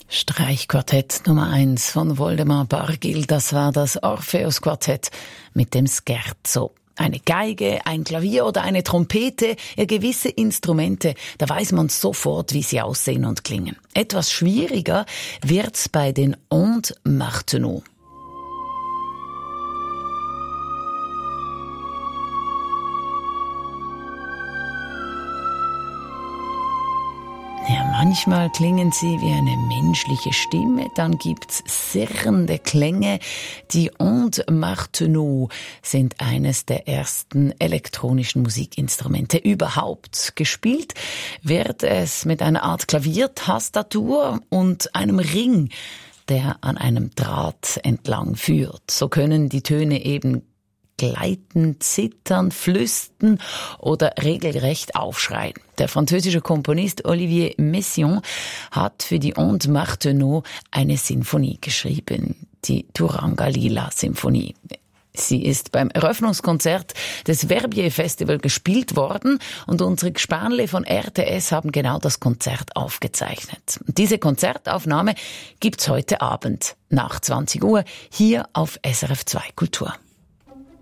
Streichquartett Nummer 1 von Woldemar Bargil, das war das Orpheus-Quartett mit dem Scherzo. Eine Geige, ein Klavier oder eine Trompete, ja gewisse Instrumente, da weiß man sofort, wie sie aussehen und klingen. Etwas schwieriger wird's bei den Ondes Martenot. Ja, manchmal klingen sie wie eine menschliche Stimme, dann gibt's sirrende Klänge. Die Ondes Martenot sind eines der ersten elektronischen Musikinstrumente überhaupt. Gespielt wird es mit einer Art Klaviertastatur und einem Ring, der an einem Draht entlang führt. So können die Töne eben gleiten, zittern, flüstern oder regelrecht aufschreien. Der französische Komponist Olivier Messiaen hat für die Ondes Martenot eine Sinfonie geschrieben, die Turangalila-Symphonie. Sie ist beim Eröffnungskonzert des Verbier Festival gespielt worden und unsere Gspanle von RTS haben genau das Konzert aufgezeichnet. Diese Konzertaufnahme gibt's heute Abend nach 20 Uhr hier auf SRF 2 Kultur.